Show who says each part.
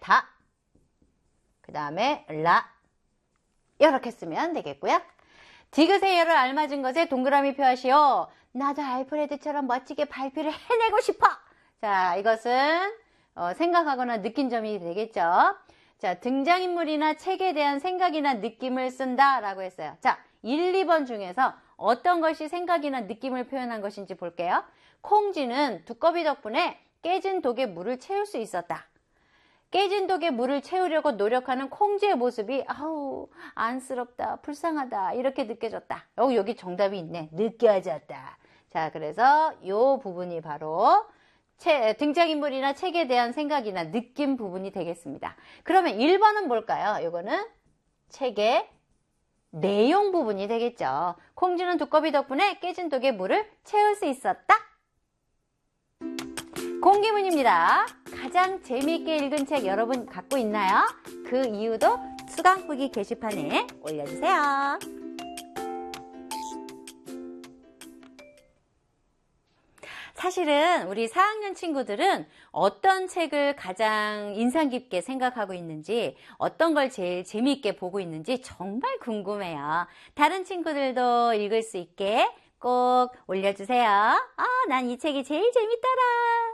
Speaker 1: 다, 그 다음에 라 이렇게 쓰면 되겠고요. 디귿의 알맞은 것에 동그라미 표하시오. 나도 알프레드처럼 멋지게 발표를 해내고 싶어. 자, 이것은 생각하거나 느낀 점이 되겠죠. 자, 등장인물이나 책에 대한 생각이나 느낌을 쓴다 라고 했어요. 자, 1, 2번 중에서 어떤 것이 생각이나 느낌을 표현한 것인지 볼게요. 콩쥐는 두꺼비 덕분에 깨진 독에 물을 채울 수 있었다. 깨진 독에 물을 채우려고 노력하는 콩쥐의 모습이 아우 안쓰럽다, 불쌍하다 이렇게 느껴졌다. 여기 정답이 있네. 느껴졌다. 자, 그래서 이 부분이 바로 등장인물이나 책에 대한 생각이나 느낌 부분이 되겠습니다. 그러면 1번은 뭘까요? 이거는 책의 내용 부분이 되겠죠. 콩쥐는 두꺼비 덕분에 깨진 독에 물을 채울 수 있었다. 공기문입니다. 가장 재미있게 읽은 책 여러분 갖고 있나요? 그 이유도 수강 후기 게시판에 올려주세요. 사실은 우리 4학년 친구들은 어떤 책을 가장 인상 깊게 생각하고 있는지, 어떤 걸 제일 재미있게 보고 있는지 정말 궁금해요. 다른 친구들도 읽을 수 있게 꼭 올려주세요. 난 이 책이 제일 재밌더라.